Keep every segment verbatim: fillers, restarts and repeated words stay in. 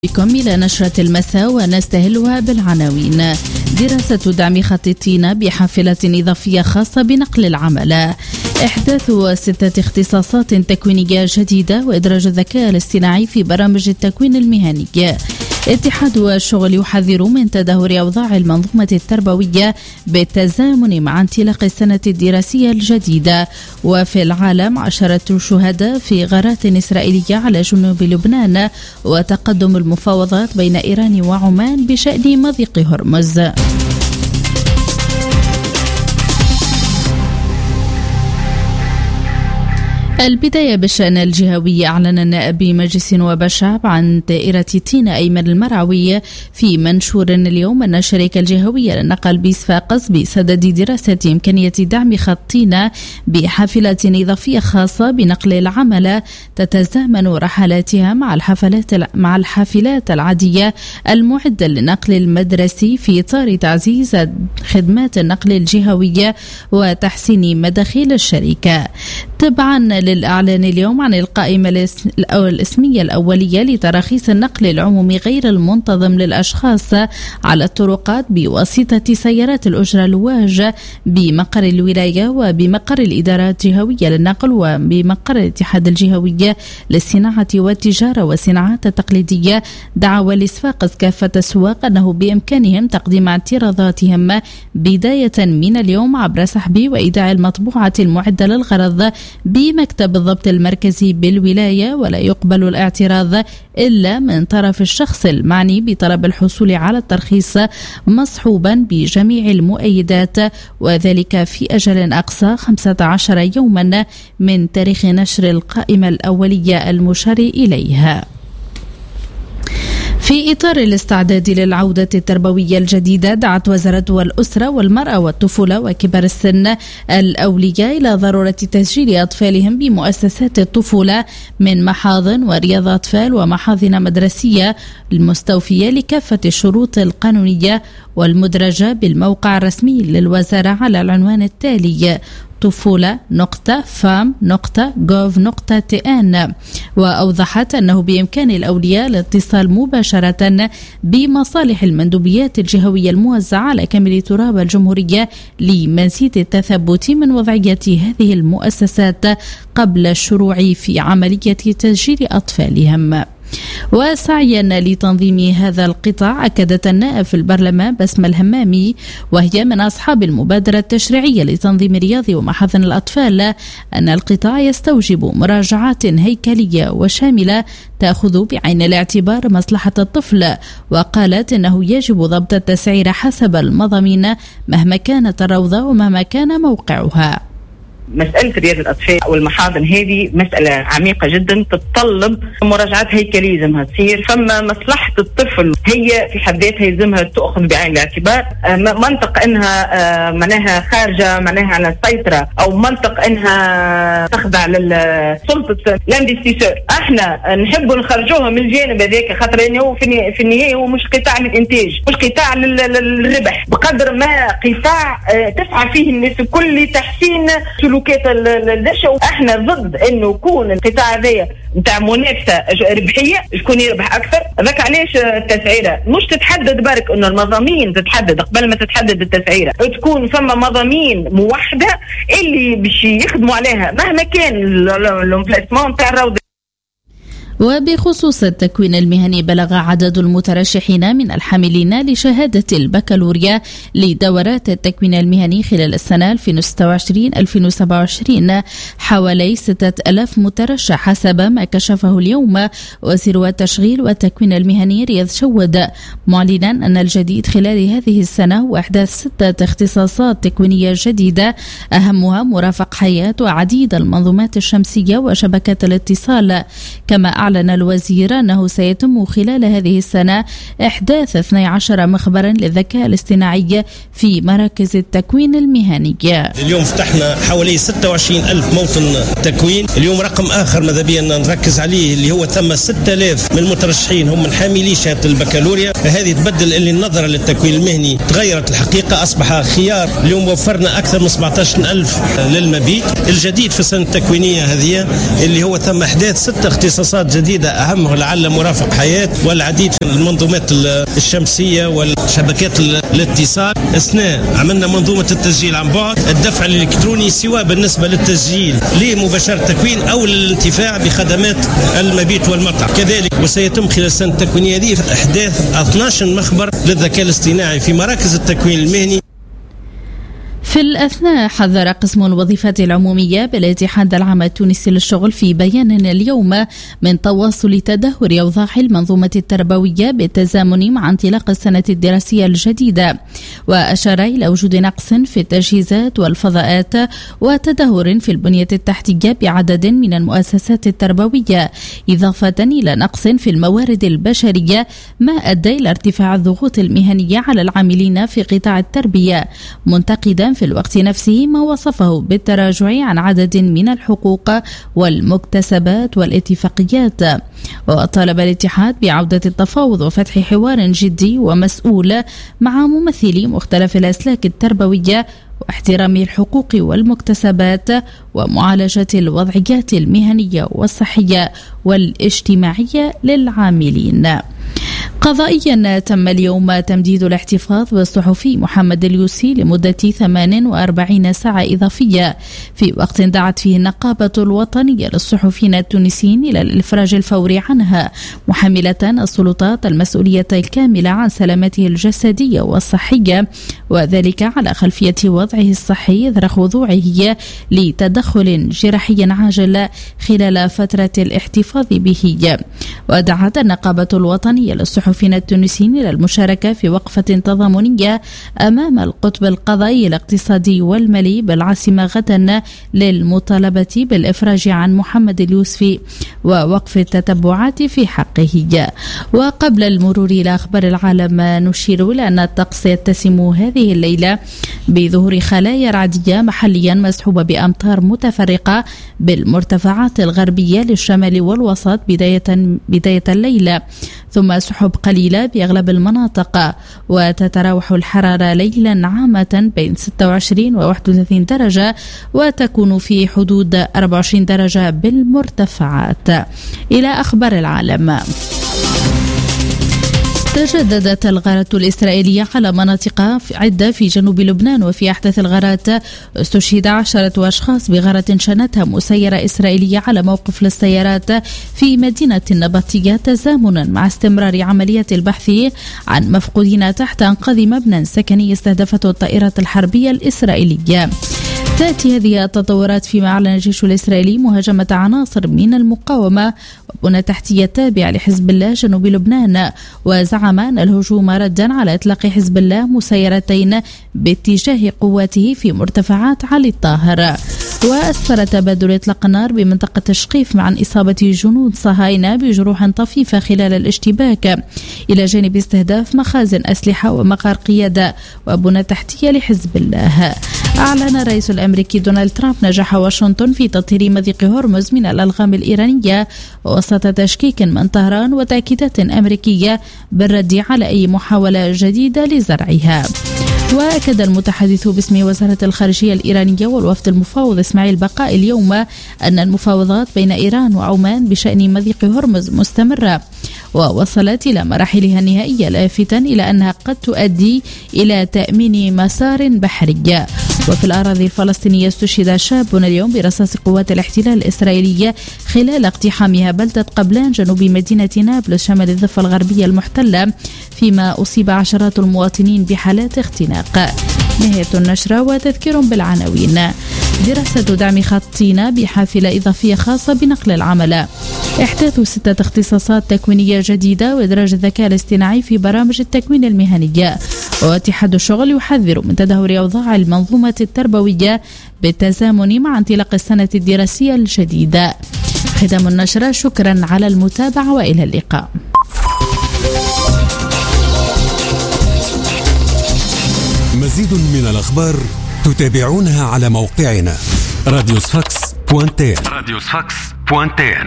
بكم إلى نشرة المساء ونستهلها بالعناوين. دراسة دعم خط الطينة بحافلة إضافية خاصة بنقل العمل، إحداث ستة اختصاصات تكوينية جديدة وإدراج الذكاء الاصطناعي في برامج التكوين المهني. اتحاد الشغل يحذر من تدهور أوضاع المنظومة التربوية بالتزامن مع انطلاق السنة الدراسية الجديدة. وفي العالم عشرة شهداء في غارات إسرائيلية على جنوب لبنان، وتقدم المفاوضات بين إيران وعمان بشأن مضيق هرمز. البداية بالشأن الجهوي. أعلن نائب بمجلس نواب الشعب عن دائرة طينة أيمن المرعوي في منشور اليوم أن الشركة الجهوية للنقل بصفاقس بصدد دراسة إمكانية دعم خط طينة بحافلة إضافية خاصة بنقل العمل تتزامن رحلاتها مع الحافلات مع الحافلات العادية المعدة للنقل المدرسي في إطار تعزيز خدمات النقل الجهوية وتحسين مداخيل الشركة. تبعا للإعلان اليوم عن القائمة الاسمية الأولية لتراخيص النقل العمومي غير المنتظم للأشخاص على الطرقات بواسطة سيارات الأجرة الواجة بمقر الولاية وبمقر الإدارة الجهوية للنقل وبمقر الاتحاد الجهوي للصناعة والتجارة والصناعات التقليدية، دعوا لصفاقس كافة السواق أنه بإمكانهم تقديم اعتراضاتهم بداية من اليوم عبر سحب وإيداع المطبوعة المعدة للغرض بمكتب الضبط المركزي بالولاية، ولا يقبل الاعتراض إلا من طرف الشخص المعني بطلب الحصول على الترخيص مصحوبا بجميع المؤيدات، وذلك في أجل أقصى خمسة عشر يوما من تاريخ نشر القائمة الأولية المشار إليها. في إطار الاستعداد للعودة التربوية الجديدة، دعت وزارة الأسرة والمرأة والطفولة وكبار السن الأولياء إلى ضرورة تسجيل أطفالهم بمؤسسات الطفولة من محاضن ورياض أطفال ومحاضن مدرسية المستوفية لكافة الشروط القانونية والمدرجة بالموقع الرسمي للوزارة على العنوان التالي: طفولة نقطة فام نقطة جوف نقطة تي ان. وأوضحت أنه بإمكان الأولياء الاتصال مباشرة بمصالح المندوبيات الجهوية الموزعة على كامل تراب الجمهورية لمزيد التثبت من وضعية هذه المؤسسات قبل الشروع في عملية تسجيل أطفالهم. وسعيا لتنظيم هذا القطاع، أكدت النائب في البرلمان بسمة الهمامي وهي من أصحاب المبادرة التشريعية لتنظيم رياض ومحاضن الأطفال أن القطاع يستوجب مراجعات هيكلية وشاملة تأخذ بعين الاعتبار مصلحة الطفل. وقالت أنه يجب ضبط التسعير حسب المضامين مهما كانت الروضة ومهما كان موقعها. مسألة رياض الأطفال والمحاضن هذه مسألة عميقة جدا تتطلب مراجعات هيكلية لازمها تصير، فما مصلحة الطفل هي في حد ذاتها يلزمها تأخذ بعين الاعتبار. منطق انها معناها خارجة معناها عن السيطرة او منطق انها تخضع للسلطة لاندستيسور، احنا نحب نخرجوها من الجانب هذاك، خاطر انه في النهاية هو مش قطاع للإنتاج، مش قطاع للربح، بقدر ما قطاع تسعى فيه الناس الكل لتحسين سلوكات الدشة. احنا ضد انه يكون القطاع هذايا نتاع منافسه ربحيه، شكون يربح اكثر. ذاك علاش التسعيره مش تتحدد برك انه المضامين تتحدد قبل ما تتحدد التسعيره، تكون فما مضامين موحده اللي باش يخدموا عليها مهما كان الامبلاسمون تاع الروضه. وبخصوص التكوين المهني، بلغ عدد المترشحين من الحاملين لشهادة البكالوريا لدورات التكوين المهني خلال السنة ألفين وستة وعشرين ألفين وسبعة وعشرين حوالي ستة ألاف مترشح، حسب ما كشفه اليوم وزير التشغيل والتكوين المهني رياض شود، معلنا أن الجديد خلال هذه السنة هو إحداث ستة اختصاصات تكوينية جديدة، أهمها مرافق حياة وعديد المنظومات الشمسية وشبكات الاتصال. كما أعلن الوزير أنه سيتم خلال هذه السنة إحداث اثني عشر مخبرا للذكاء الاصطناعي في مراكز التكوين المهني. اليوم فتحنا حوالي ستة وعشرين ألف موطن تكوين. اليوم رقم آخر ماذا بينا نركز عليه اللي هو ثم ستة آلاف من المترشحين هم من حاملي شهادة البكالوريا. هذه تبدل اللي النظرة للتكوين المهني تغيرت الحقيقة، أصبح خيار. اليوم وفرنا أكثر من سبعة عشر ألف للمبيت. الجديد في السنة التكوينية هذه اللي هو ثم إحداث ست اختصاصات جديدة الجديدة أهمه لعل مرافق حياة والعديد من المنظومات الشمسية والشبكات الاتصال. أثناء عملنا منظومة التسجيل عن بعد، الدفع الإلكتروني سواء بالنسبة للتسجيل لمباشرة التكوين أو للانتفاع بخدمات المبيت والمطعم كذلك. وسيتم خلال السنة التكوينية دي إحداث اثني عشر مخبر للذكاء الاصطناعي في مراكز التكوين المهني. في الأثناء حذر قسم الوظيفات العمومية بالاتحاد العام التونسي للشغل في بيان اليوم من تواصل تدهور أوضاع المنظومة التربوية بالتزامن مع انطلاق السنة الدراسية الجديدة، وأشار إلى وجود نقص في التجهيزات والفضاءات وتدهور في البنية التحتية بعدد من المؤسسات التربوية، إضافة إلى نقص في الموارد البشرية، ما أدى إلى ارتفاع الضغوط المهنية على العاملين في قطاع التربية، منتقدا في الوقت نفسه ما وصفه بالتراجع عن عدد من الحقوق والمكتسبات والاتفاقيات. وطالب الاتحاد بعودة التفاوض وفتح حوار جدي ومسؤول مع ممثلي مختلف الأسلاك التربوية واحترام الحقوق والمكتسبات ومعالجة الوضعيات المهنية والصحية والاجتماعية للعاملين. قضائيا تم اليوم تمديد الاحتفاظ بالصحفي محمد اليوسي لمدة ثمانية وأربعين ساعة إضافية، في وقت دعت فيه النقابة الوطنية للصحفيين التونسيين إلى الإفراج الفوري عنها، محملة السلطات المسؤولية الكاملة عن سلامته الجسدية والصحية، وذلك على خلفية وضعه الصحي إثر خضوعه لتدخل جراحي عاجل خلال فترة الاحتفاظ به. ودعت النقابة الوطنية للصحفيين التونسيين إلى المشاركة في وقفة تضامنية أمام القطب القضائي الاقتصادي والمالي بالعاصمة غدا للمطالبة بالإفراج عن محمد اليوسفي ووقف التتبعات في حقه. وقبل المرور إلى أخبار العالم، نشير إلى أن الطقس يتسم هذه الليلة بظهور خلايا رعدية محليا مسحوبة بأمطار متفرقة بالمرتفعات الغربية للشمال والوسط بداية بداية الليلة، ثم سحب قليلة بأغلب المناطق، وتتراوح الحرارة ليلا عامة بين ستة وعشرين و واحد وثلاثين درجة، وتكون في حدود أربعة وعشرين درجة بالمرتفعات. إلى أخبار العالم. تجددت الغارات الإسرائيلية على مناطق عدة في جنوب لبنان، وفي أحدث الغارات استشهد عشرة أشخاص بغارة شنتها مسيرة إسرائيلية على موقف للسيارات في مدينة النبطية، تزامنا مع استمرار عملية البحث عن مفقودين تحت أنقاض مبنى سكني استهدفته الطائرة الحربية الإسرائيلية. تأتي هذه التطورات فيما أعلن الجيش الإسرائيلي مهاجمة عناصر من المقاومة وبنى تحتية تابعة لحزب الله جنوب لبنان، وزعم أن الهجوم ردا على إطلاق حزب الله مسيرتين باتجاه قواته في مرتفعات علي الطاهر. وأسفر تبادل إطلاق النار بمنطقة شقيف عن إصابة جنود صهاينة بجروح طفيفة خلال الاشتباك، إلى جانب استهداف مخازن أسلحة ومقر قيادة وبنى تحتية لحزب الله. أعلن الرئيس الأمريكي دونالد ترامب نجاح واشنطن في تطهير مضيق هرمز من الألغام الإيرانية وسط تشكيك من طهران وتأكيدات أمريكية بالرد على أي محاولة جديدة لزرعها. وأكد المتحدث باسم وزارة الخارجية الإيرانية والوفد المفاوض إسماعيل بقاء اليوم أن المفاوضات بين إيران وعمان بشأن مضيق هرمز مستمرة ووصلت إلى مراحلها النهائية، لافتا إلى أنها قد تؤدي إلى تأمين مسار بحري. وفي الأراضي الفلسطينية استشهد شاب اليوم برصاص قوات الاحتلال الإسرائيلية خلال اقتحامها بلدة قبلان جنوب مدينة نابلس شمال الضفة الغربية المحتلة، فيما أصيب عشرات المواطنين بحالات اختناق. نهاية النشرة وتذكير بالعناوين. دراسة دعم خطينا بحافلة إضافية خاصة بنقل العمل. إحداث ستة اختصاصات تكوينية جديدة وإدراج الذكاء الاصطناعي في برامج التكوين المهنية. واتحاد الشغل يحذر من تدهور أوضاع المنظومة التربوية بالتزامن مع انطلاق السنة الدراسية الجديدة. ختام النشرة، شكرا على المتابعة وإلى اللقاء. مزيد من الأخبار تتابعونها على موقعنا راديو صفاقس دوت إن. راديو صفاقس دوت إن.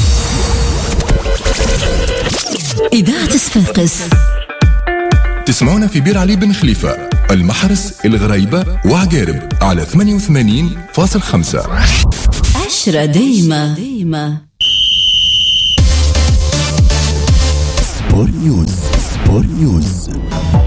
إذاعة صفاقس تسمعونا في بير علي بن خليفة، المحرس، الغريبة وعقارب على ثمانية وثمانين فاصلة خمسة. عشرة دايما, دايما. سبور نيوز. سبور نيوز.